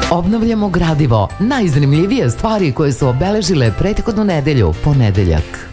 Obnavljamo gradivo, najzanimljivije stvari koje su obeležile prethodnu nedelju, ponedeljak.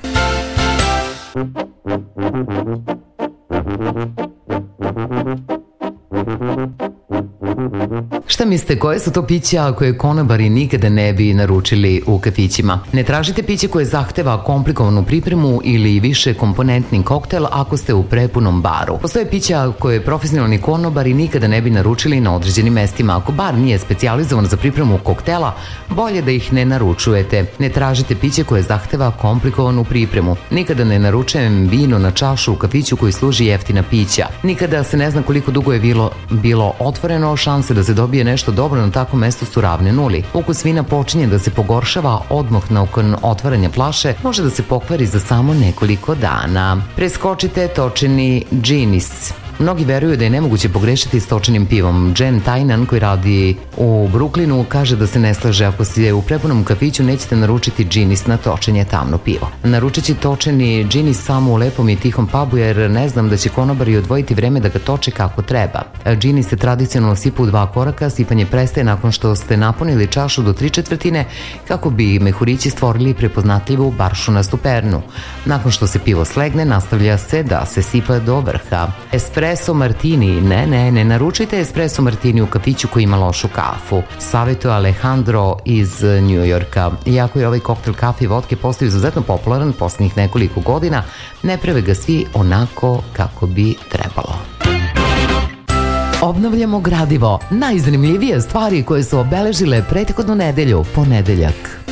Šta mislite, koje su to pića koje konobari nikada ne bi naručili u kafićima? Ne tražite piće koje zahteva komplikovanu pripremu ili više komponentni koktel ako ste u prepunom baru. Postoje pića koje profesionalni konobari nikada ne bi naručili na određenim mestima. Ako bar nije specijalizovan za pripremu koktela, bolje da ih ne naručujete. Ne tražite piće koje zahteva komplikovanu pripremu. Nikada ne naručujem vino na čašu u kafiću koji služi jeftina pića. Nikada se ne zna koliko dugo je bilo otvoreno, šanse da se dobije nešto dobro na takvom mestu su ravne nuli. Ukus vina počinje da se pogoršava odmah nakon otvaranja flaše, može da se pokvari za samo nekoliko dana. Preskočite točeni džinis. Mnogi veruju da je nemoguće pogrešiti s točenim pivom. Jen Tynan, koji radi u Brooklynu, kaže da se ne slaže ako se u prepunom kafiću nećete naručiti džinis na točenje tamno pivo. Naručeći točeni džinis samo u lepom i tihom pubu, jer ne znam da će konobari odvojiti vreme da ga toče kako treba. Džinis se tradicionalno sipa u 2 koraka, sipanje prestaje nakon što ste napunili čašu do 3/4 kako bi mehurići stvorili prepoznatljivu baršunastu pernu. Nakon što se pivo slegne, nastavlja se da se sipa do vrha. Espresso martini. Ne naručite espresso martini u kafiću koji ima lošu kafu. Savjetuje Alejandro iz Njujorka. Iako je ovaj koktel kafe i vodke postao izuzetno popularan posljednjih nekoliko godina, ne prave ga svi onako kako bi trebalo. Obnavljamo gradivo, najzanimljivije stvari koje su obeležile prethodnu nedelju, ponedeljak.